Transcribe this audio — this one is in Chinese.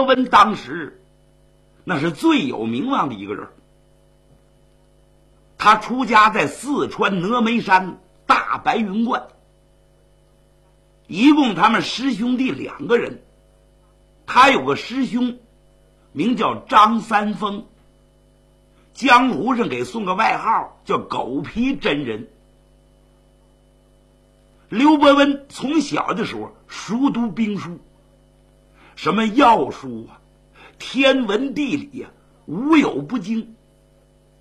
伯温当时那是最有名望的一个人。他出家在四川峨眉山大白云观，一共他们师兄弟2个人。他有个师兄名叫张三丰，江湖上给送个外号叫狗皮真人。刘伯温从小的时候熟读兵书，什么药书啊、天文地理啊，无有不精。